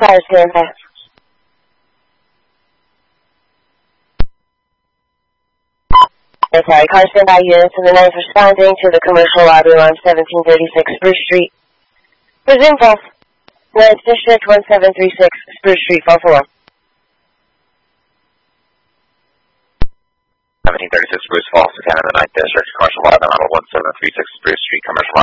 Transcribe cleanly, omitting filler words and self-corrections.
Fire standby. Sorry, car standby units in the 9th responding to the commercial lobby alarm 1736 Spruce Street. Resume false. 9th District 1736 Spruce Street, false alarm. 1736 Spruce, false, again in the 9th District, commercial lobby alarm 1736 Spruce Street, commercial